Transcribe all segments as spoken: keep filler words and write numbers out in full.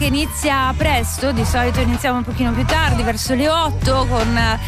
inizia presto, di solito iniziamo un pochino più tardi, verso le otto, con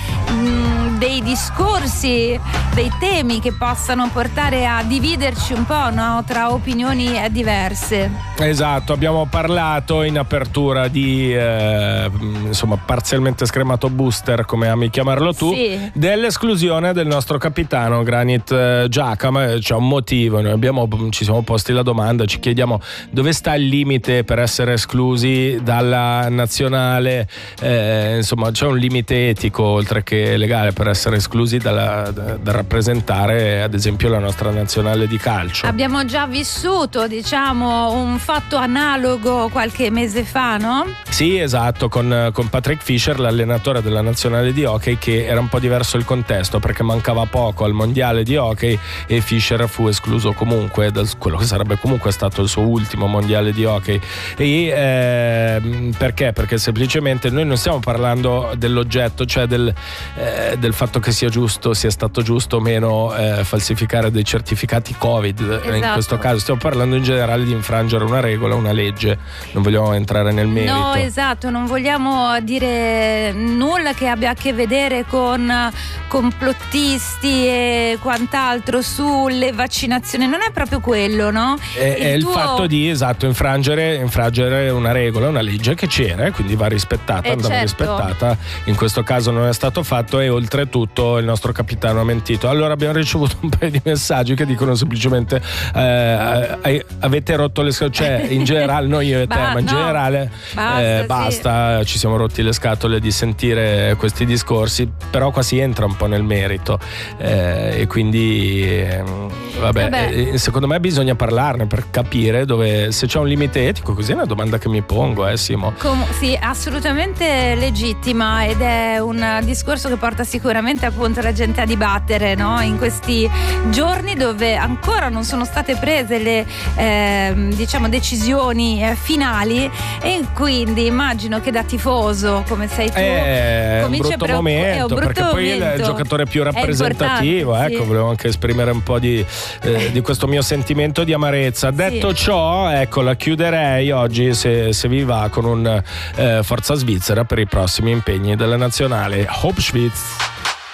mh, dei discorsi, dei temi che possano portare a dividerci un po', no? Tra opinioni diverse. Esatto, abbiamo parlato in apertura di eh, insomma parzialmente scremato booster, come ami chiamarlo tu, sì. dell'esclusione del nostro capitano Granit eh, Xhaka. Ma c'è un motivo, noi abbiamo, ci siamo posti la domanda, ci chiediamo dove sta il limite per essere esclusi dalla nazionale, eh, insomma c'è un limite etico oltre che legale per essere esclusi dalla, da, da rappresentare ad esempio la nostra nazionale di calcio. Abbiamo già vissuto, diciamo, un fatto analogo qualche mese fa, no? Sì, esatto, con, con Patrick Fischer, l'allenatore della nazionale di hockey, che era un po' diverso il contesto perché mancava poco al mondiale di hockey e Fischer fu escluso comunque da quello che sarebbe comunque stato il suo ultimo mondiale di hockey. E eh, perché? Perché semplicemente noi non stiamo parlando dell'oggetto, cioè del, eh, del fatto che sia giusto, sia stato giusto o meno eh, falsificare dei certificati Covid. Esatto. In questo caso stiamo parlando in generale di infrangere una regola, una legge, non vogliamo entrare nel merito. No, esatto, non vogliamo dire nulla che abbia a che vedere con complottisti e quant'altro sulle vaccinazioni, non è proprio quello, no? È il, è il tuo... fatto di, esatto, infrangere, infrangere una regola, una legge che c'era e quindi va rispettata, eh andava certo. rispettata. In questo caso non è stato fatto e oltretutto il nostro capitano ha mentito. Allora abbiamo ricevuto un paio di messaggi che dicono semplicemente eh, avete rotto le scatole, cioè in generale non io e te, ba- ma in no. generale basta, eh, basta sì. Ci siamo rotti le scatole di sentire questi discorsi, però qua si entra un po' nel merito eh, e quindi eh, vabbè, vabbè. Eh, secondo me bisogna parlarne per capire dove, se c'è un limite etico. Così è una domanda che mi pongo, eh Simo. Com- sì, assolutamente legittima, ed è un discorso che porta sicuramente appunto la gente a dibattere, no? In questi giorni dove ancora non sono state prese le eh, diciamo decisioni eh, finali, e quindi immagino che da tifoso come sei tu è un brutto preoccup- momento, è un brutto perché poi momento. è il giocatore più rappresentativo, sì. ecco, volevo anche esprimere un po' di, eh, di questo mio sentimento di amarezza. Detto sì. ciò, ecco, la chiuderei oggi, se, se vi va, con un eh, Forza Svizzera per i prossimi impegni della nazionale. Hope Schwitz.